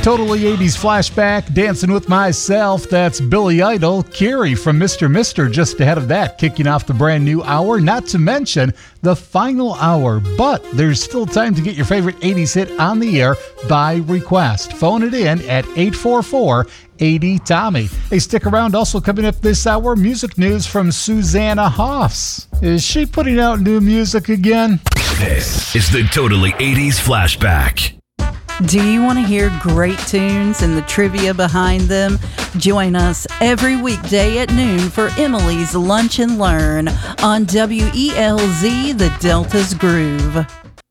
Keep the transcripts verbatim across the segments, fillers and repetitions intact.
Totally eighties flashback, Dancing with Myself. That's Billy Idol. Carrie from Mister Mister just ahead of that, kicking off the brand new hour, not to mention the final hour. But there's still time to get your favorite eighties hit on the air by request. Phone it in at eight four four, eight zero, Tommy. Hey, stick around. Also coming up this hour, music news from Susanna Hoffs. Is she putting out new music again? This is the Totally eighties Flashback. Do you want to hear great tunes and the trivia behind them? Join us every weekday at noon for Emily's Lunch and Learn on W E L Z, the Delta's Groove.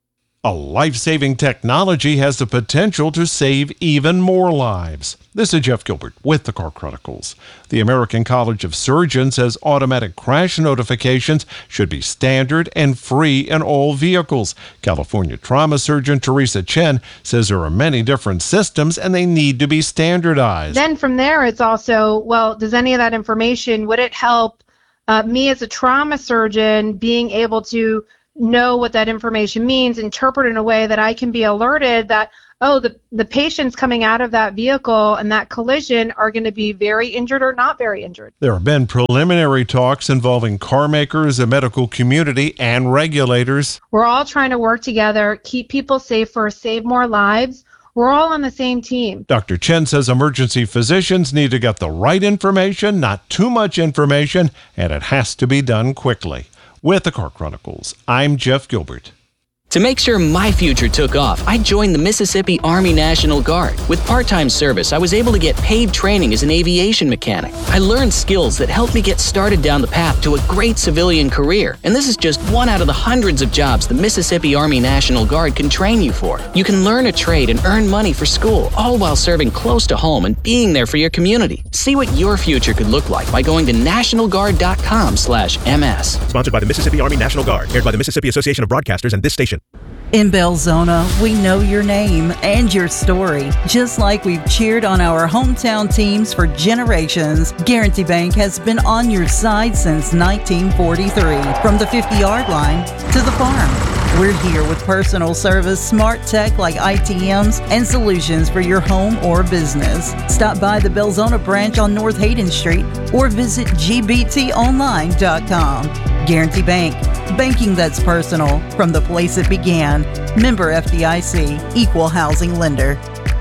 A life-saving technology has the potential to save even more lives. This is Jeff Gilbert with the Car Chronicles. The American College of Surgeons says automatic crash notifications should be standard and free in all vehicles. California trauma surgeon Teresa Chen says there are many different systems and they need to be standardized. Then from there, it's also, well, does any of that information, would it help uh, me as a trauma surgeon being able to know what that information means, interpret in a way that I can be alerted that, oh, the, the patients coming out of that vehicle and that collision are going to be very injured or not very injured. There have been preliminary talks involving car makers, the medical community, and regulators. We're all trying to work together, keep people safer, save more lives. We're all on the same team. Doctor Chen says emergency physicians need to get the right information, not too much information, and it has to be done quickly. With the Car Chronicles, I'm Jeff Gilbert. To make sure my future took off, I joined the Mississippi Army National Guard. With part-time service, I was able to get paid training as an aviation mechanic. I learned skills that helped me get started down the path to a great civilian career. And this is just one out of the hundreds of jobs the Mississippi Army National Guard can train you for. You can learn a trade and earn money for school, all while serving close to home and being there for your community. See what your future could look like by going to national guard dot com slash M S. Sponsored by the Mississippi Army National Guard, aired by the Mississippi Association of Broadcasters and this station. In Belzona, we know your name and your story. Just like we've cheered on our hometown teams for generations, Guarantee Bank has been on your side since nineteen forty-three. From the fifty-yard line to the farm, we're here with personal service, smart tech like I T Ms, and solutions for your home or business. Stop by the Belzona branch on North Hayden Street or visit G B T online dot com. Guarantee Bank, banking that's personal from the place it began. Member F D I C, Equal Housing Lender.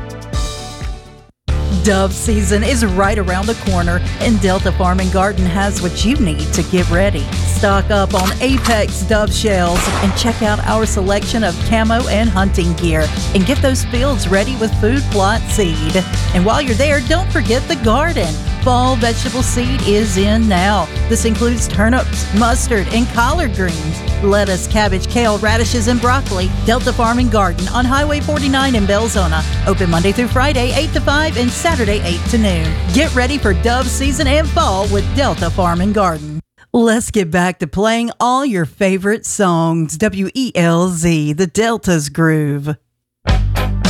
Dove season is right around the corner, and Delta Farm and Garden has what you need to get ready. Stock up on Apex Dove shells and check out our selection of camo and hunting gear, and get those fields ready with food plot seed. And while you're there, don't forget the garden. Fall vegetable seed is in now. This includes turnips, mustard, and collard greens, lettuce, cabbage, kale, radishes, and broccoli. Delta Farm and Garden on Highway forty-nine in Belzona. Open Monday through Friday, eight to five, and Saturday, eight to noon. Get ready for Dove season and fall with Delta Farm and Garden. Let's get back to playing all your favorite songs. W E L Z, the Delta's Groove.